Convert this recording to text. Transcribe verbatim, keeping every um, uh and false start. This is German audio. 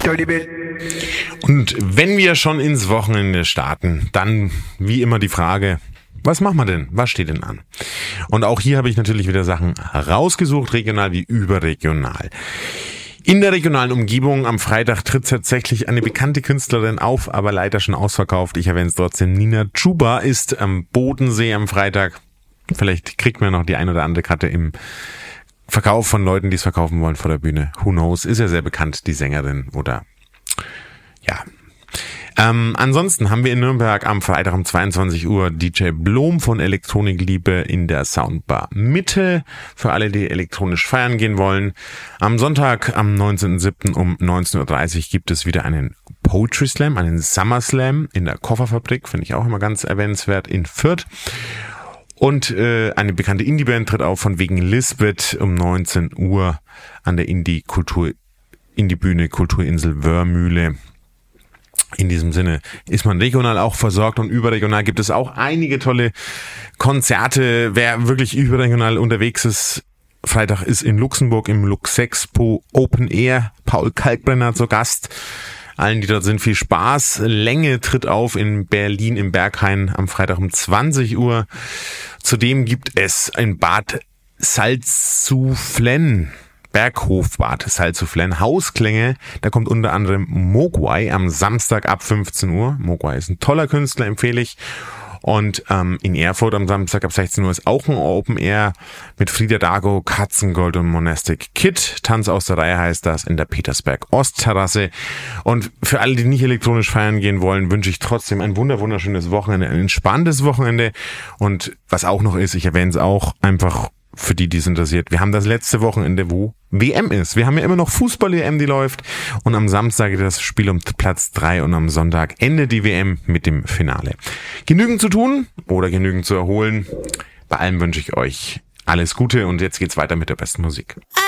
Und wenn wir schon ins Wochenende starten, dann wie immer die Frage, was machen wir denn? Was steht denn an? Und auch hier habe ich natürlich wieder Sachen rausgesucht, regional wie überregional. In der regionalen Umgebung am Freitag tritt tatsächlich eine bekannte Künstlerin auf, aber leider schon ausverkauft. Ich erwähne es trotzdem. Nina Chuba ist am Bodensee am Freitag. Vielleicht kriegt man noch die ein oder andere Karte im Verkauf von Leuten, die es verkaufen wollen vor der Bühne. Who knows? Ist ja sehr bekannt, die Sängerin oder ja. Ähm, ansonsten haben wir in Nürnberg am Freitag um zweiundzwanzig Uhr D J Blom von Elektronikliebe in der Soundbar Mitte für alle, die elektronisch feiern gehen wollen. Am Sonntag, am neunzehnten siebten um neunzehn Uhr dreißig gibt es wieder einen Poetry Slam, einen Summer Slam in der Kofferfabrik, finde ich auch immer ganz erwähnenswert, in Fürth. Und äh, eine bekannte Indie-Band tritt auf von wegen Lisbeth um neunzehn Uhr an der Indie-Kultur, Indie-Bühne Kulturinsel Wörmühle. In diesem Sinne ist man regional auch versorgt und überregional gibt es auch einige tolle Konzerte. Wer wirklich überregional unterwegs ist, Freitag ist in Luxemburg im Luxexpo Open Air Paul Kalkbrenner zu Gast. Allen, die dort sind, viel Spaß. Länge tritt auf in Berlin im Berghain am Freitag um zwanzig Uhr. Zudem gibt es ein Bad Salzuflen. Berghofbad Salzuflen, Hausklänge, da kommt unter anderem Mogwai am Samstag ab fünfzehn Uhr. Mogwai ist ein toller Künstler, empfehle ich. Und ähm, in Erfurt am Samstag ab sechzehn Uhr ist auch ein Open Air mit Frieda Dago, Katzengold und Monastic Kid. Tanz aus der Reihe heißt das in der Petersberg Ostterrasse. Und für alle, die nicht elektronisch feiern gehen wollen, wünsche ich trotzdem ein wunder wunderschönes Wochenende, ein entspanntes Wochenende. Und was auch noch ist, ich erwähne es auch, einfach für die, die es interessiert. Wir haben das letzte Wochenende, wo W M ist. Wir haben ja immer noch Fußball-W M, die läuft. Und am Samstag geht das Spiel um Platz drei und am Sonntag endet die W M mit dem Finale. Genügend zu tun oder genügend zu erholen. Bei allem wünsche ich euch alles Gute und jetzt geht's weiter mit der besten Musik.